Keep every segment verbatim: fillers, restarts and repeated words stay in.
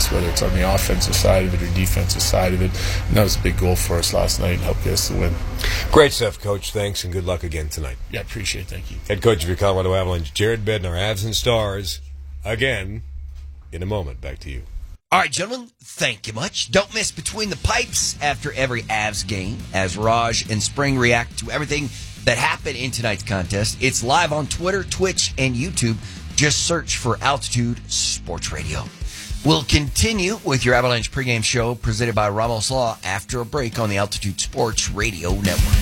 us, whether it's on the offensive side of it or defensive side of it. And that was a big goal for us last night and helped get us the win. Great stuff, Coach. Thanks, and good luck again tonight. Yeah, appreciate it. Thank you. Head coach of your Colorado Avalanche, Jared Bednar, Avs and Stars, again in a moment. Back to you. All right, gentlemen, thank you much. Don't miss Between the Pipes after every Avs game as Raj and Spring react to everything that happened in tonight's contest. It's live on Twitter, Twitch, and YouTube. Just search for Altitude Sports Radio. We'll continue with your Avalanche pregame show presented by Ramos Law after a break on the Altitude Sports Radio Network.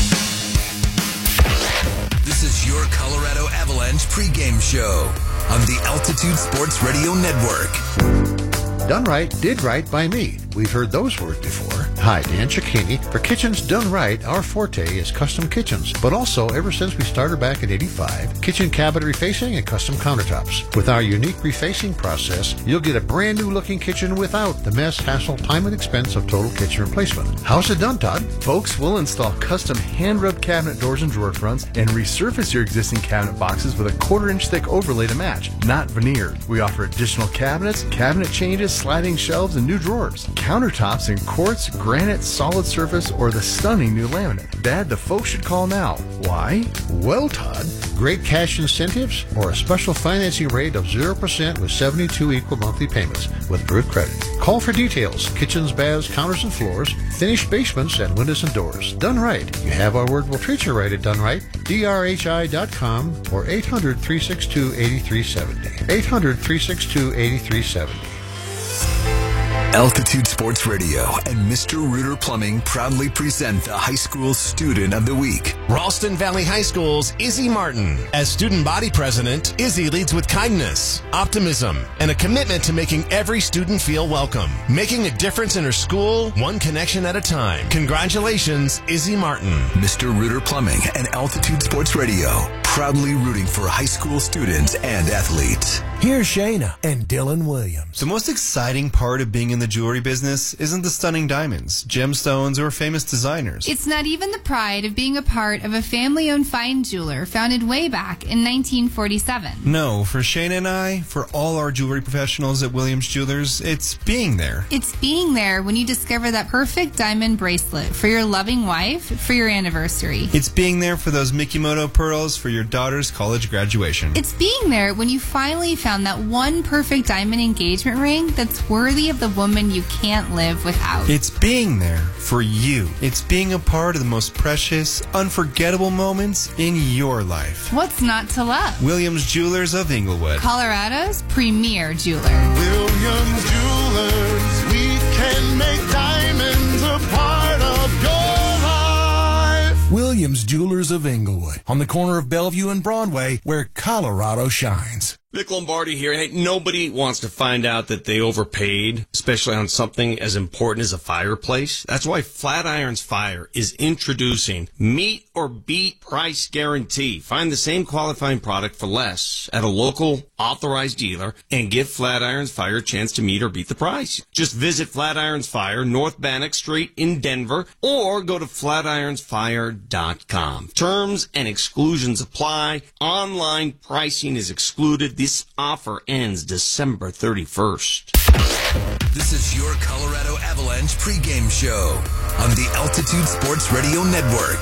This is your Colorado Avalanche pregame show on the Altitude Sports Radio Network. Done right, did right by me. We've heard those words before. Hi, Dan Cicchini. For Kitchens Done Right, our forte is custom kitchens. But also, ever since we started back in eighty-five, kitchen cabinet refacing and custom countertops. With our unique refacing process, you'll get a brand new looking kitchen without the mess, hassle, time, and expense of total kitchen replacement. How's it done, Todd? Folks, we'll install custom hand-rubbed cabinet doors and drawer fronts and resurface your existing cabinet boxes with a quarter-inch thick overlay to match, not veneered. We offer additional cabinets, cabinet changes, sliding shelves, and new drawers. Countertops in quartz, granite, solid surface, or the stunning new laminate. Dad, the folks should call now. Why? Well, Todd, great cash incentives or a special financing rate of zero percent with seventy-two equal monthly payments with approved credit. Call for details. Kitchens, baths, counters, and floors, finished basements, and windows and doors. Done right. You have our word, we'll treat you right at Done Right. D R H I dot com or eight hundred, three six two, eight three seven zero. eight hundred, three six two, eight three seven zero. Altitude Sports Radio and Mister Rooter Plumbing proudly present the High School Student of the Week. Ralston Valley High School's Izzy Martin. As student body president, Izzy leads with kindness, optimism, and a commitment to making every student feel welcome. Making a difference in her school, one connection at a time. Congratulations, Izzy Martin. Mister Rooter Plumbing and Altitude Sports Radio, proudly rooting for high school students and athletes. Here's Shayna and Dylan Williams. The most exciting part of being in the jewelry business isn't the stunning diamonds, gemstones, or famous designers. It's not even the pride of being a part of a family-owned fine jeweler founded way back in nineteen forty-seven. No, for Shayna and I, for all our jewelry professionals at Williams Jewelers, it's being there. It's being there when you discover that perfect diamond bracelet for your loving wife for your anniversary. It's being there for those Mikimoto pearls for your daughter's college graduation. It's being there when you finally found that one perfect diamond engagement ring that's worthy of the woman you can't live without. It's being there for you. It's being a part of the most precious, unforgettable moments in your life. What's not to love? Williams Jewelers of Inglewood, Colorado's premier jeweler. Williams Jewelers, we can make diamonds a part of your life. Williams Jewelers of Inglewood, on the corner of Bellevue and Broadway, where Colorado shines. Vic Lombardi here. Hey, nobody wants to find out that they overpaid, especially on something as important as a fireplace. That's why Flatirons Fire is introducing Meet or Beat Price Guarantee. Find the same qualifying product for less at a local authorized dealer and give Flatirons Fire a chance to meet or beat the price. Just visit Flatirons Fire, North Bannock Street in Denver, or go to flatirons fire dot com. Terms and exclusions apply. Online pricing is excluded. This offer ends December thirty-first. This is your Colorado Avalanche pregame show on the Altitude Sports Radio Network.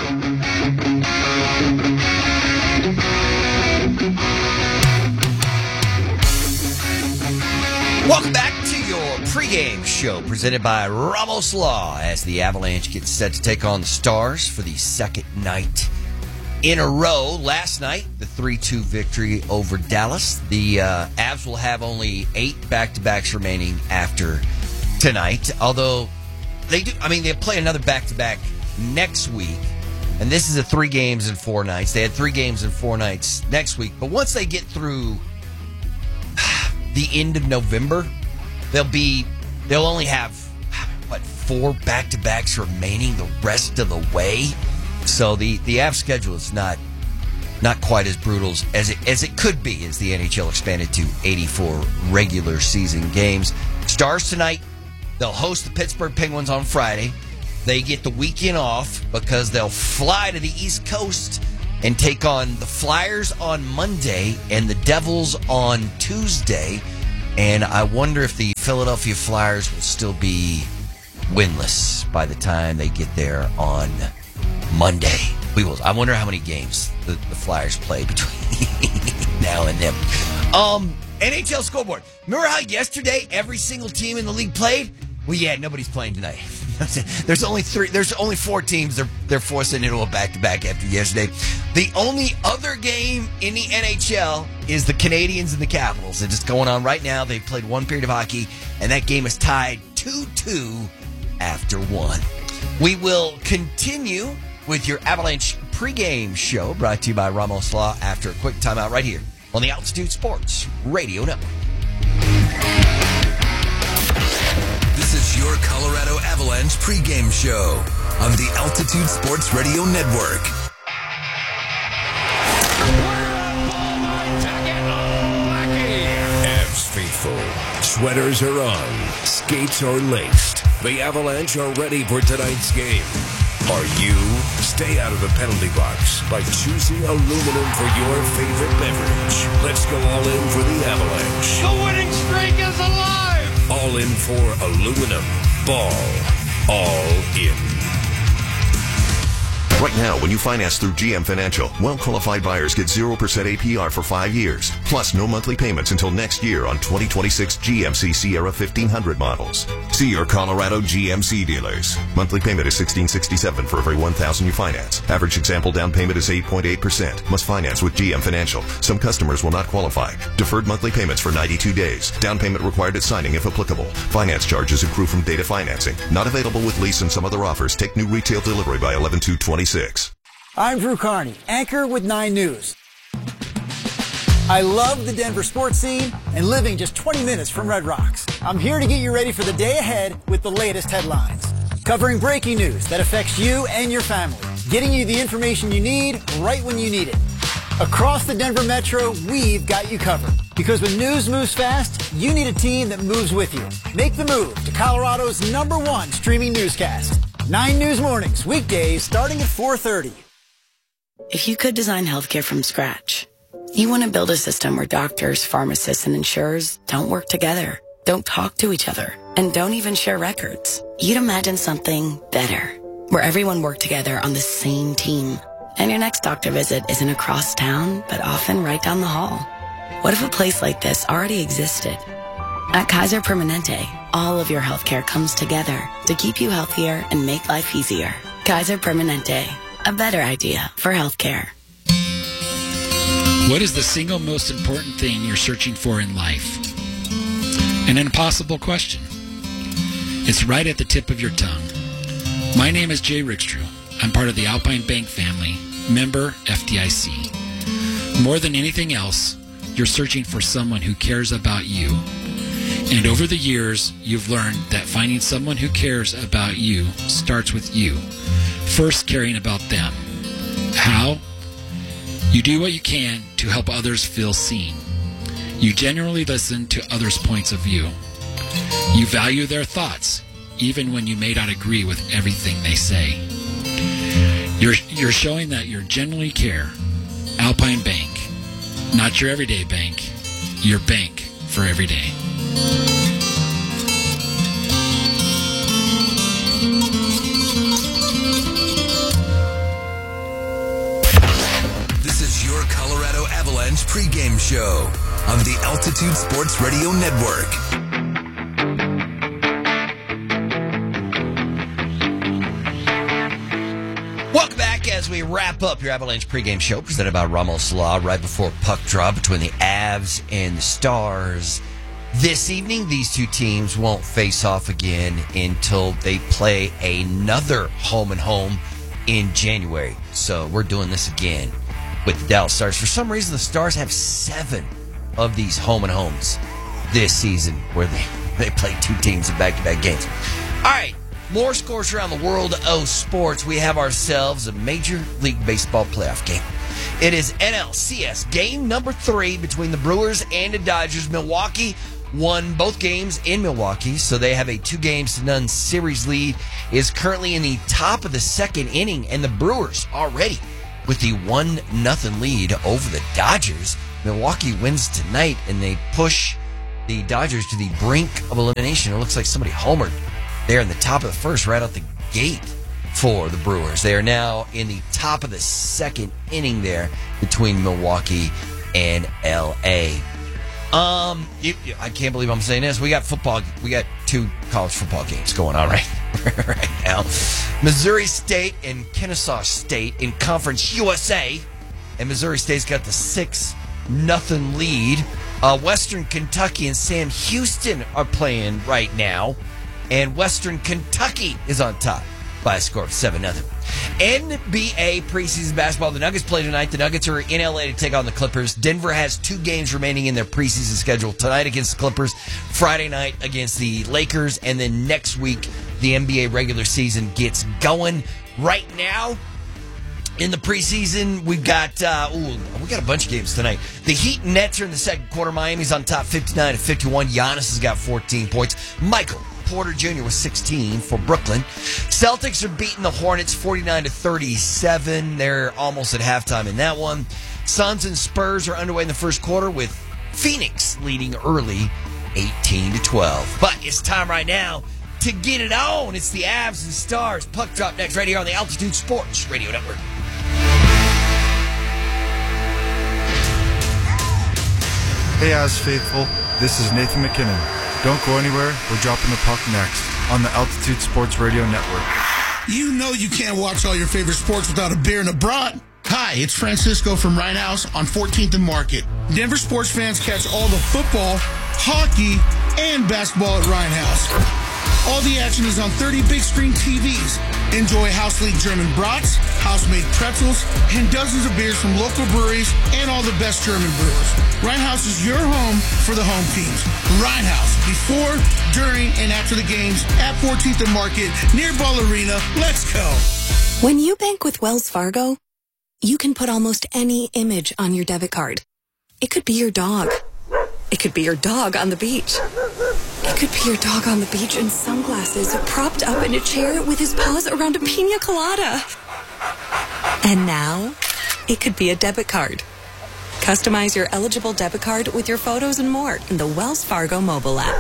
Welcome back to your pregame show presented by Ramos Law as the Avalanche gets set to take on the Stars for the second night in a row. Last night, the three two victory over Dallas. The uh, Avs will have only eight back-to-backs remaining after tonight, although they do, I mean, they'll play another back-to-back next week, and this is a three games in four nights. They had three games in four nights next week, but once they get through the end of November, they'll be, they'll only have, what, four back-to-backs remaining the rest of the way. So the, the Avs schedule is not not quite as brutal as it as it could be as the N H L expanded to eighty-four regular season games. Stars tonight, they'll host the Pittsburgh Penguins on Friday. They get the weekend off because they'll fly to the East Coast and take on the Flyers on Monday and the Devils on Tuesday. And I wonder if the Philadelphia Flyers will still be winless by the time they get there on Monday. We will. I wonder how many games the, the Flyers play between now and then. Um, N H L scoreboard. Remember how yesterday every single team in the league played? Well, yeah, nobody's playing tonight. There's only three. There's only four teams. They're they're forcing into a back-to-back after yesterday. The only other game in the N H L is the Canadiens and the Capitals. It's just going on right now. They've played one period of hockey, and that game is tied two two after one. We will continue with your Avalanche pregame show, brought to you by Ramos Law after a quick timeout right here on the Altitude Sports Radio Network. This is your Colorado Avalanche pregame show on the Altitude Sports Radio Network. Avs faithful. Sweaters are on. Skates are laced. The Avalanche are ready for tonight's game. Are you? Stay out of the penalty box by choosing aluminum for your favorite beverage. Let's go all in for the Avalanche. The winning streak is alive! All in for aluminum. Ball. All in. Right now, when you finance through G M Financial, well-qualified buyers get zero percent A P R for five years, plus no monthly payments until next year on twenty twenty-six G M C Sierra fifteen hundred models. See your Colorado G M C dealers. Monthly payment is sixteen sixty-seven for every one thousand you finance. Average example down payment is eight point eight percent. Must finance with G M Financial. Some customers will not qualify. Deferred monthly payments for ninety-two days. Down payment required at signing if applicable. Finance charges accrue from data financing. Not available with lease and some other offers. Take new retail delivery by eleven two twenty-six. I'm Drew Carney, anchor with nine News. I love the Denver sports scene and living just twenty minutes from Red Rocks. I'm here to get you ready for the day ahead with the latest headlines. Covering breaking news that affects you and your family. Getting you the information you need right when you need it. Across the Denver Metro, we've got you covered. Because when news moves fast, you need a team that moves with you. Make the move to Colorado's number one streaming newscast. nine News Mornings, weekdays starting at four thirty. If you could design healthcare from scratch, you want to build a system where doctors, pharmacists, and insurers don't work together, don't talk to each other, and don't even share records. You'd imagine something better, where everyone worked together on the same team. And your next doctor visit isn't across town, but often right down the hall. What if a place like this already existed? At Kaiser Permanente, all of your healthcare comes together to keep you healthier and make life easier. Kaiser Permanente, a better idea for healthcare. What is the single most important thing you're searching for in life? An impossible question. It's right at the tip of your tongue. My name is Jay Rickstrew. I'm part of the Alpine Bank family, member F D I C. More than anything else, you're searching for someone who cares about you. And over the years, you've learned that finding someone who cares about you starts with you. First, caring about them. How? You do what you can to help others feel seen. You genuinely listen to others' points of view. You value their thoughts, even when you may not agree with everything they say. You're, you're showing that you genuinely care. Alpine Bank. Not your everyday bank. Your bank for every day. This is your Colorado Avalanche pregame show on the Altitude Sports Radio Network. Welcome back as we wrap up your Avalanche pregame show presented by Ramos Law right before puck drop between the Avs and the Stars. This evening, these two teams won't face off again until they play another home and home in January. So we're doing this again with the Dallas Stars. For some reason, the Stars have seven of these home and homes this season where they, they play two teams in back-to-back games. All right, more scores around the world of sports. We have ourselves a Major League Baseball playoff game. It is N L C S game number three between the Brewers and the Dodgers. Milwaukee won both games in Milwaukee, so they have a two games to none series lead. Is currently in the top of the second inning, and the Brewers already with the one nothing lead over the Dodgers. Milwaukee wins tonight, and they push the Dodgers to the brink of elimination. It looks like somebody homered there in the top of the first, right out the gate for the Brewers. They are now in the top of the second inning there between Milwaukee and L A. Um, you, you, I can't believe I'm saying this. We got football. We got two college football games going on right, right now. Missouri State and Kennesaw State in Conference U S A, and Missouri State's got the six nothing lead. Uh, Western Kentucky and Sam Houston are playing right now, and Western Kentucky is on top by a score of seven nothing. N B A preseason basketball. The Nuggets play tonight. The Nuggets are in L A to take on the Clippers. Denver has two games remaining in their preseason schedule. Tonight against the Clippers, Friday night against the Lakers, and then next week the N B A regular season gets going. Right now in the preseason, we've got uh, ooh, we got a bunch of games tonight. The Heat and Nets are in the second quarter. Miami's on top fifty-nine to fifty-one. Giannis has got fourteen points. Michael Porter Junior with sixteen for Brooklyn. Celtics are beating the Hornets forty-nine to thirty-seven. They're almost at halftime in that one. Suns and Spurs are underway in the first quarter with Phoenix leading early eighteen to twelve. But it's time right now to get it on. It's the Avs and Stars. Puck drop next right here on the Altitude Sports Radio Network. Hey, Avs faithful. This is Nathan McKinnon. Don't go anywhere. We're dropping the puck next on the Altitude Sports Radio Network. You know you can't watch all your favorite sports without a beer and a brat. Hi, it's Francisco from Rhine House on fourteenth and Market. Denver sports fans catch all the football, hockey, and basketball at Rhine House. All the action is on thirty big screen T Vs. Enjoy House League German brats, house-made pretzels, and dozens of beers from local breweries and all the best German brewers. Rhine House is your home for the home teams. Rhine House, before, during, and after the games at fourteenth and Market near Ball Arena. Let's go. When you bank with Wells Fargo, you can put almost any image on your debit card. It could be your dog. It could be your dog on the beach. It could be your dog on the beach in sunglasses, propped up in a chair with his paws around a pina colada. And now, it could be a debit card. Customize your eligible debit card with your photos and more in the Wells Fargo mobile app.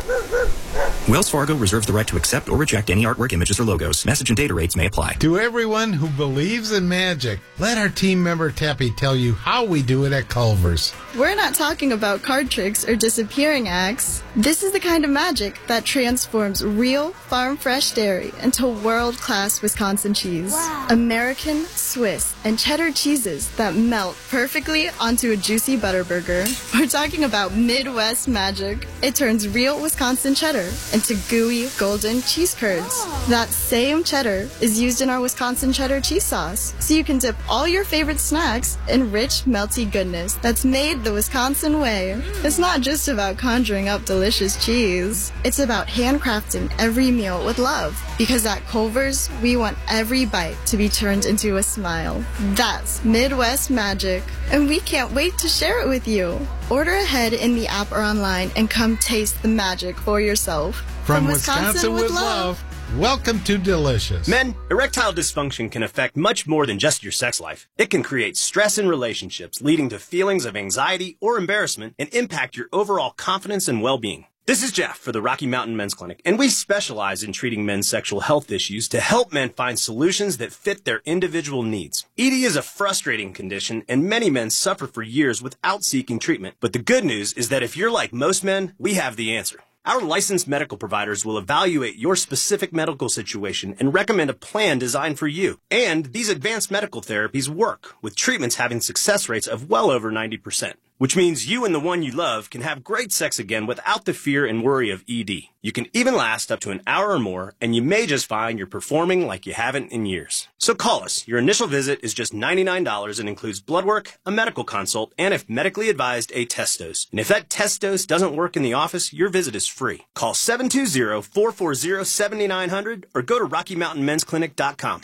Wells Fargo reserves the right to accept or reject any artwork, images, or logos. Message and data rates may apply. To everyone who believes in magic, let our team member Tappy tell you how we do it at Culver's. We're not talking about card tricks or disappearing acts. This is the kind of magic that transforms real farm-fresh dairy into world-class Wisconsin cheese. Wow. American, Swiss, and cheddar cheeses that melt perfectly onto a juicy butter burger. We're talking about Midwest magic. It turns real Wisconsin cheddar into gooey, golden cheese curds. Oh. That same cheddar is used in our Wisconsin cheddar cheese sauce, so you can dip all your favorite snacks in rich, melty goodness that's made the Wisconsin way. Mm. It's not just about conjuring up delicious cheese. It's about handcrafting every meal with love. Because at Culver's, we want every bite to be turned into a smile. That's Midwest magic, and we can't wait to share it with you. Order ahead in the app or online and come taste the magic for yourself. From, From Wisconsin, Wisconsin with, with love. love, welcome to Delicious. Men, erectile dysfunction can affect much more than just your sex life. It can create stress in relationships, leading to feelings of anxiety or embarrassment, and impact your overall confidence and well-being. This is Jeff for the Rocky Mountain Men's Clinic, and we specialize in treating men's sexual health issues to help men find solutions that fit their individual needs. E D is a frustrating condition, and many men suffer for years without seeking treatment. But the good news is that if you're like most men, we have the answer. Our licensed medical providers will evaluate your specific medical situation and recommend a plan designed for you. And these advanced medical therapies work, with treatments having success rates of well over ninety percent. Which means you and the one you love can have great sex again without the fear and worry of E D. You can even last up to an hour or more, and you may just find you're performing like you haven't in years. So call us. Your initial visit is just ninety-nine dollars and includes blood work, a medical consult, and if medically advised, a test dose. And if that test dose doesn't work in the office, your visit is free. Call seven two zero, four four zero, seven nine zero zero or go to rocky mountain men's clinic dot com.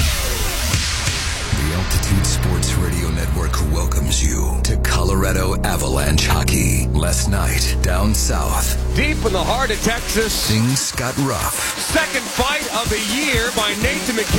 The Altitude Sports Radio Network welcomes you to Colorado Avalanche hockey. Last night, down south, deep in the heart of Texas, things got rough. Second fight of the year by Nathan McKinnon.